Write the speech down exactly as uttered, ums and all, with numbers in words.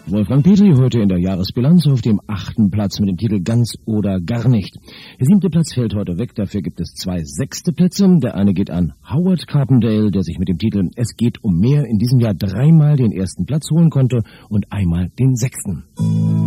Wolfgang Petri heute in der Jahresbilanz auf dem achten Platz mit dem Titel Ganz oder gar nicht. Der siebte Platz fällt heute weg, dafür gibt es zwei sechste Plätze. Der eine geht an Howard Carpendale, der sich mit dem Titel Es geht um mehr in diesem Jahr dreimal den ersten Platz holen konnte und einmal den sechsten.